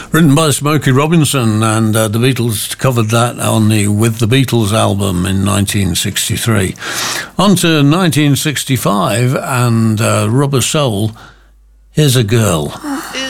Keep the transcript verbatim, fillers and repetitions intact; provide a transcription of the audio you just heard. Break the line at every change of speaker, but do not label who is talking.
Written by Smokey Robinson, and uh, the Beatles covered that on the With the Beatles album in nineteen sixty-three. On to nineteen sixty-five, and uh, Rubber Soul, Here's a Girl.